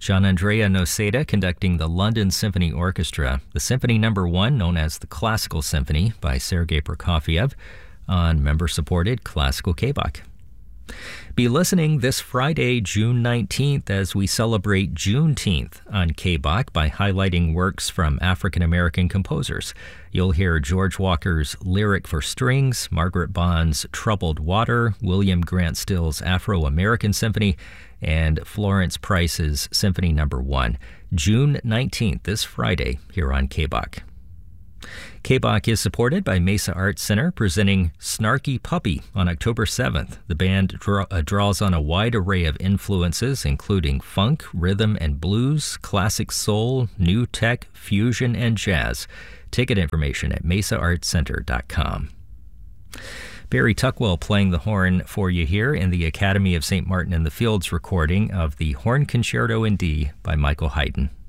Gianandrea Noseda conducting the London Symphony Orchestra, the Symphony No. 1, known as the Classical Symphony by Sergei Prokofiev, on member-supported Classical K-Bach. Be listening this Friday, June 19th, as we celebrate Juneteenth on K-Bach by highlighting works from African-American composers. You'll hear George Walker's Lyric for Strings, Margaret Bond's Troubled Water, William Grant Still's Afro-American Symphony, and Florence Price's Symphony No. 1. June 19th, this Friday, here on K-Bach. K-Bach is supported by Mesa Arts Center, presenting Snarky Puppy on October 7th. The band draws on a wide array of influences, including funk, rhythm and blues, classic soul, new tech, fusion, and jazz. Ticket information at mesaartscenter.com. Barry Tuckwell playing the horn for you here in the Academy of St. Martin in the Fields recording of the Horn Concerto in D by Michael Haydn.